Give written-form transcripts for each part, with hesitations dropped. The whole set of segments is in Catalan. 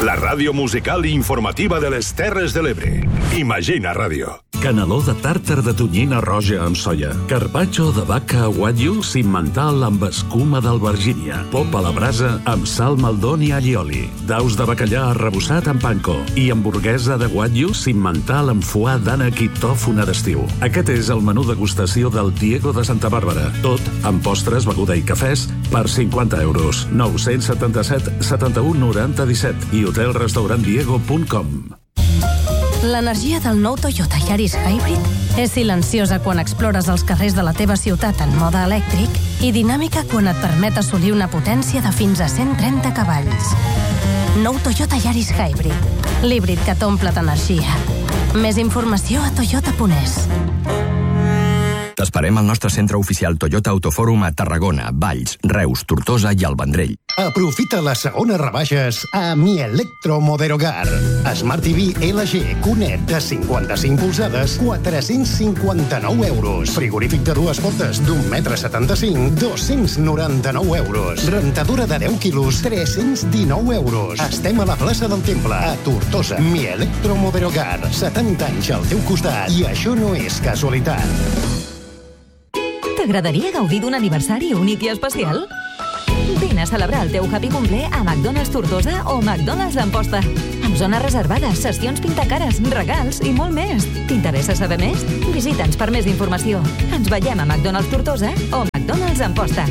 La ràdio musical i informativa de les Terres de l'Ebre. Imagina Ràdio. Caneló de tàrtar de tonyina roja amb soia. Carpaccio de vaca wagyu simmental amb escuma d'albergínia. Pop a la brasa amb sal, maldon i allioli. Daus de bacallà arrebossat amb panko. I hamburguesa de wagyu simmental amb foie d'ànec i tòfona d'estiu. Aquest és el menú degustació del Diego de Santa Bàrbara. Tot amb postres, beguda i cafès per 50 euros. 977 71 90 17 i hotelrestaurantdiego.com. L'energia del nou Toyota Yaris Hybrid és silenciosa quan explores els carrers de la teva ciutat en mode elèctric i dinàmica quan et permet assolir una potència de fins a 130 cavalls. Nou Toyota Yaris Hybrid, l'híbrid que t'omple d'energia. Més informació a toyota.es. T'esperem al nostre centre oficial Toyota Autofòrum a Tarragona, Valls, Reus, Tortosa i el Vendrell. Aprofita les segones rebaixes a Mi Electromoderogar. Smart TV LG Cunet de 55 polzades, 459 euros. Frigorífic de 2 portes d'1,75 m, 299 euros. Rentadora de 10 quilos, 319 euros. Estem a la plaça del Temple, a Tortosa. Mi Electromoderogar. 70 anys al teu costat. I això no és casualitat. T'agradaria gaudir d'un aniversari únic i especial? Vine a celebrar el teu happy cumple a McDonald's Tortosa o McDonald's Amposta. Amb zones reservades, sessions pintacares, regals i molt més. T'interessa saber més? Visita'ns per més informació. Ens veiem a McDonald's Tortosa o McDonald's Amposta.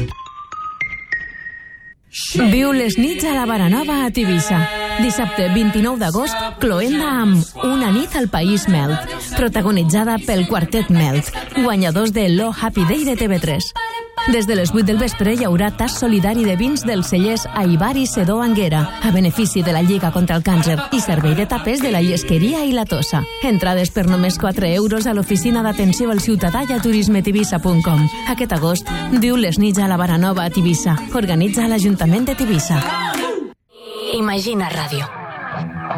Viu les nits a la Baranova a Tivissa. Dissabte 29 d'agost, cloenda amb Una nit al País Melt, protagonitzada pel quartet Melt, guanyadors de l'O Happy Day de TV3. Des de les 8 del vespre hi haurà tas solidari de vins dels cellers Aibar i Sedó Anguera, a benefici de la Lliga contra el Càncer, i servei de tapes de la Llesqueria i la Tossa. Entrades per només 4 euros a l'oficina d'atenció al ciutadà i a turismetivissa.com. Aquest agost, viu les nits a la Baranova a Tivissa. Organitza l'Ajuntament de Tivissa. Imagina Ràdio.